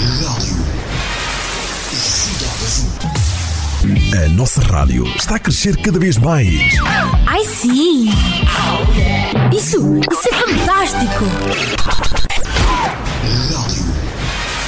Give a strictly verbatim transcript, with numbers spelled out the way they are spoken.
A nossa rádio está a crescer cada vez mais. Ai sim! Isso, isso é fantástico!